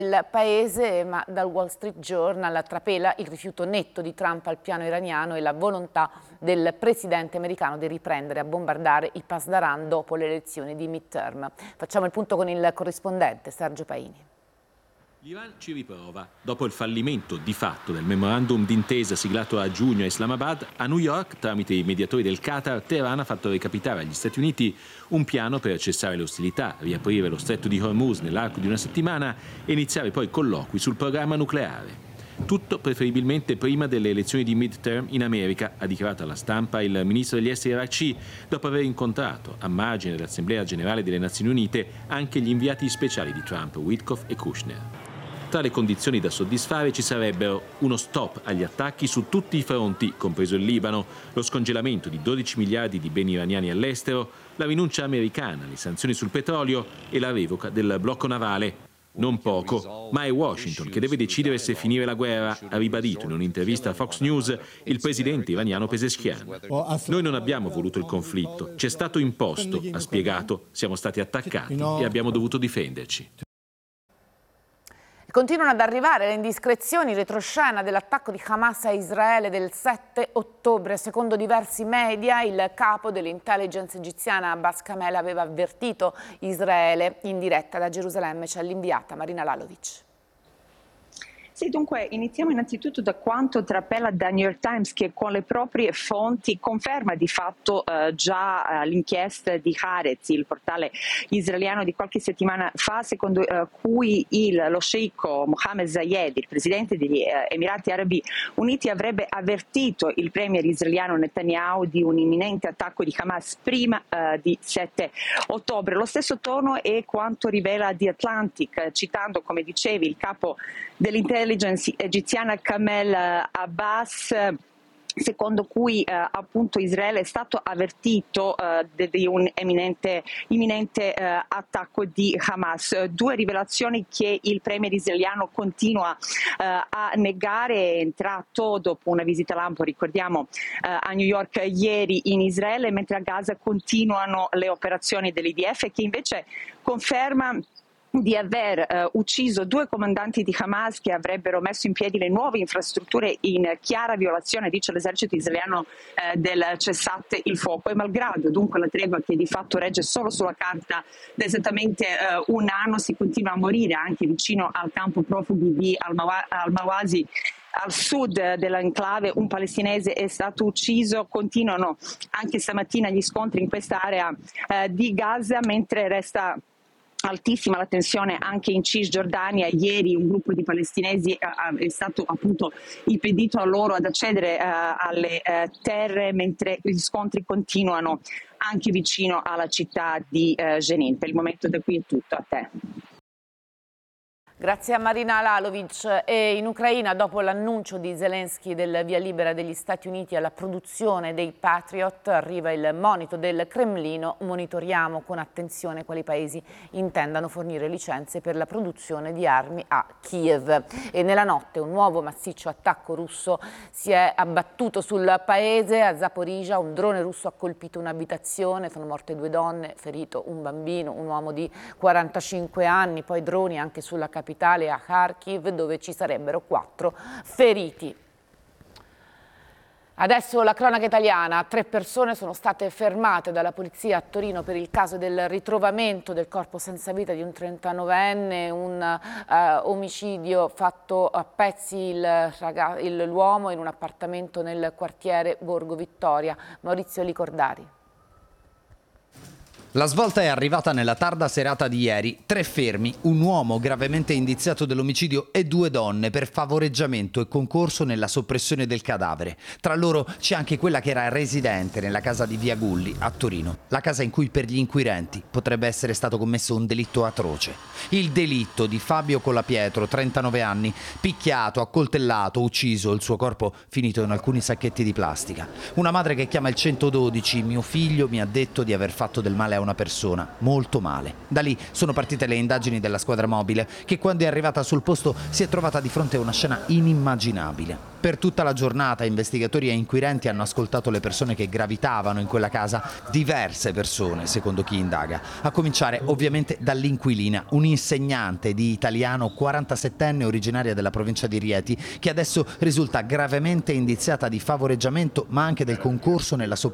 Il paese, ma dal Wall Street Journal trapela il rifiuto netto di Trump al piano iraniano e la volontà del presidente americano di riprendere a bombardare i Pasdaran dopo le elezioni di midterm. Facciamo il punto con il corrispondente Sergio Paini. L'Iran ci riprova. Dopo il fallimento di fatto del memorandum d'intesa siglato a giugno a Islamabad, a New York, tramite i mediatori del Qatar, Teheran ha fatto recapitare agli Stati Uniti un piano per cessare le ostilità, riaprire lo stretto di Hormuz nell'arco di una settimana e iniziare poi colloqui sul programma nucleare. Tutto preferibilmente prima delle elezioni di midterm in America, ha dichiarato alla stampa il ministro degli esteri Araghchi, dopo aver incontrato a margine dell'Assemblea Generale delle Nazioni Unite anche gli inviati speciali di Trump, Witkoff e Kushner. Tra le condizioni da soddisfare ci sarebbero uno stop agli attacchi su tutti i fronti, compreso il Libano, lo scongelamento di 12 miliardi di beni iraniani all'estero, la rinuncia americana alle sanzioni sul petrolio e la revoca del blocco navale. Non poco, ma è Washington che deve decidere se finire la guerra, ha ribadito in un'intervista a Fox News il presidente iraniano Pezeshkian. Noi non abbiamo voluto il conflitto, ci è stato imposto, ha spiegato, siamo stati attaccati e abbiamo dovuto difenderci. Continuano ad arrivare le indiscrezioni retroscena dell'attacco di Hamas a Israele del 7 ottobre. Secondo diversi media, il capo dell'intelligence egiziana Abbas Kamel aveva avvertito Israele. In diretta da Gerusalemme c'è l'inviata Marina Lalovic. Sì, dunque iniziamo innanzitutto da quanto trapela da New York Times, che con le proprie fonti conferma di fatto già l'inchiesta di Haaretz, il portale israeliano di qualche settimana fa, secondo cui lo sceicco Mohammed Zayed, il presidente degli Emirati Arabi Uniti, avrebbe avvertito il premier israeliano Netanyahu di un imminente attacco di Hamas prima di 7 ottobre. Lo stesso tono è quanto rivela The Atlantic, citando, come dicevi, il capo dell'intelligence egiziana Kamel Abbas, secondo cui appunto Israele è stato avvertito di un imminente attacco di Hamas. Due rivelazioni che il premier israeliano continua a negare. È entrato dopo una visita lampo, ricordiamo, a New York ieri in Israele, mentre a Gaza continuano le operazioni dell'IDF, che invece conferma di aver ucciso 2 comandanti di Hamas che avrebbero messo in piedi le nuove infrastrutture in chiara violazione, dice l'esercito israeliano, del cessate il fuoco. E malgrado dunque la tregua, che di fatto regge solo sulla carta da esattamente un anno, si continua a morire anche vicino al campo profughi di Al-Mawasi. Al sud dell'enclave un palestinese è stato ucciso. Continuano anche stamattina gli scontri in questa area di Gaza, mentre resta altissima la tensione anche in Cisgiordania. Ieri un gruppo di palestinesi è stato appunto impedito a loro ad accedere alle terre, mentre gli scontri continuano anche vicino alla città di Jenin. Per il momento da qui è tutto, a te. Grazie a Marina Lalovic. E in Ucraina, dopo l'annuncio di Zelensky del via libera degli Stati Uniti alla produzione dei Patriot, arriva il monito del Cremlino: monitoriamo con attenzione quali paesi intendano fornire licenze per la produzione di armi a Kiev. E nella notte un nuovo massiccio attacco russo si è abbattuto sul paese. A Zaporizhzhia un drone russo ha colpito un'abitazione, sono morte 2 donne, ferito un bambino, un uomo di 45 anni, poi droni anche sulla capitale a Kharkiv, dove ci sarebbero 4 feriti. Adesso la cronaca italiana. 3 persone sono state fermate dalla polizia a Torino per il caso del ritrovamento del corpo senza vita di un 39enne, un omicidio fatto a pezzi l'uomo in un appartamento nel quartiere Borgo Vittoria. Maurizio Licordari. La svolta è arrivata nella tarda serata di ieri. 3 fermi, un uomo gravemente indiziato dell'omicidio e 2 donne per favoreggiamento e concorso nella soppressione del cadavere. Tra loro c'è anche quella che era residente nella casa di Via Gulli a Torino, la casa in cui per gli inquirenti potrebbe essere stato commesso un delitto atroce. Il delitto di Fabio Colapietro, 39 anni, picchiato, accoltellato, ucciso, il suo corpo finito in alcuni sacchetti di plastica. Una madre che chiama il 112, mio figlio mi ha detto di aver fatto del male a una persona molto male. Da lì sono partite le indagini della squadra mobile, che quando è arrivata sul posto si è trovata di fronte a una scena inimmaginabile. Per tutta la giornata investigatori e inquirenti hanno ascoltato le persone che gravitavano in quella casa, diverse persone secondo chi indaga, a cominciare ovviamente dall'inquilina, un'insegnante di italiano 47enne originaria della provincia di Rieti, che adesso risulta gravemente indiziata di favoreggiamento ma anche del concorso nella